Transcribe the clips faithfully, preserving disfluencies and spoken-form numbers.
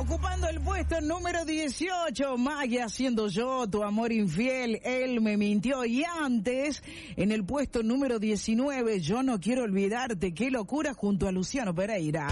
Ocupando el puesto número dieciocho, Magia siendo yo, tu amor infiel, él me mintió. Y antes, en el puesto número diecinueve, Yo no quiero olvidarte, qué locura, junto a Luciano Pereira.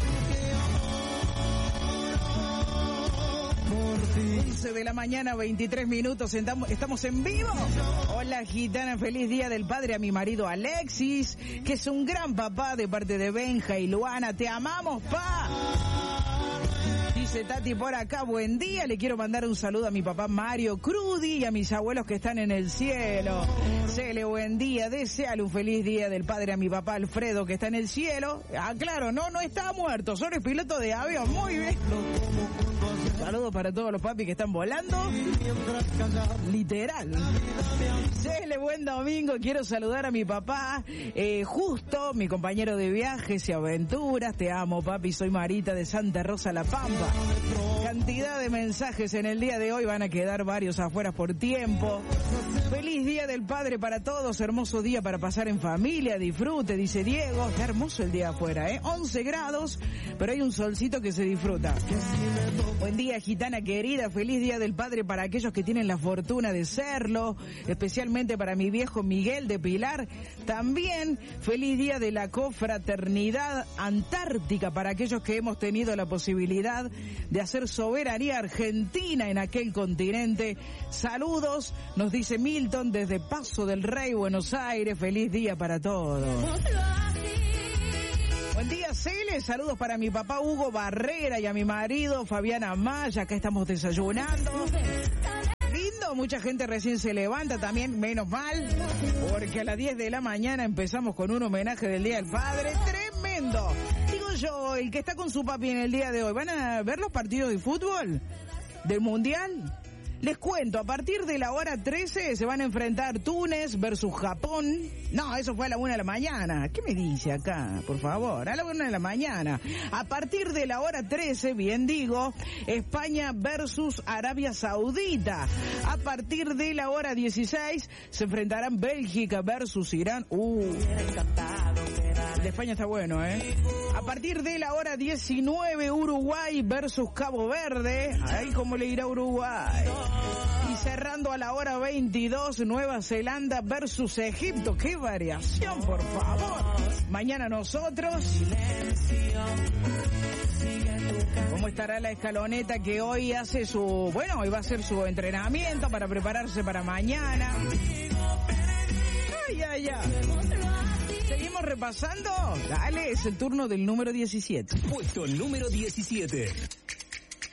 once de la mañana, veintitrés minutos, estamos en vivo. Hola gitana, feliz día del padre a mi marido Alexis, que es un gran papá de parte de Benja y Luana. Te amamos, pa. Dice Tati por acá, buen día, le quiero mandar un saludo a mi papá Mario Crudi y a mis abuelos que están en el cielo. Cele, buen día, deseale un feliz día del padre a mi papá Alfredo que está en el cielo. Ah, claro, no, no está muerto, solo es piloto de avión, muy bien. Saludos para todos los papis que están volando. Literal. Cele, buen domingo. Quiero saludar a mi papá, eh, Justo, mi compañero de viajes y aventuras. Te amo, papi. Soy Marita de Santa Rosa, La Pampa. Cantidad de mensajes en el día de hoy. Van a quedar varios afuera por tiempo. Feliz día del padre para todos. Hermoso día para pasar en familia. Disfrute, dice Diego. Está hermoso el día afuera, ¿eh? once grados, pero hay un solcito que se disfruta. Buen día, gitana querida, feliz día del padre para aquellos que tienen la fortuna de serlo, especialmente para mi viejo Miguel de Pilar. También feliz día de la confraternidad antártica para aquellos que hemos tenido la posibilidad de hacer soberanía argentina en aquel continente. Saludos, nos dice Milton desde Paso del Rey, Buenos Aires, feliz día para todos. Buen día, Cele, saludos para mi papá Hugo Barrera y a mi marido Fabiana Maya, acá estamos desayunando. Lindo, mucha gente recién se levanta también, menos mal, porque a las diez de la mañana empezamos con un homenaje del Día del Padre, tremendo. Digo yo, el que está con su papi en el día de hoy, ¿van a ver los partidos de fútbol del Mundial? Les cuento, a partir de la hora trece se van a enfrentar Túnez versus Japón. No, eso fue a la una de la mañana. ¿Qué me dice acá, por favor? A la una de la mañana. A partir de la hora trece, bien digo, España versus Arabia Saudita. A partir de la hora dieciséis se enfrentarán Bélgica versus Irán. Uh, el de España está bueno, ¿eh? A partir de la hora diecinueve, Uruguay versus Cabo Verde. Ay, ¿cómo le irá a Uruguay? Y cerrando a la hora veintidós, Nueva Zelanda versus Egipto. ¡Qué variación, por favor! Mañana nosotros. ¿Cómo estará la escaloneta que hoy hace su... Bueno, hoy va a hacer su entrenamiento para prepararse para mañana? ¡Ay, ay, ay! ¿Seguimos repasando? Dale, es el turno del número diecisiete. Puesto número diecisiete.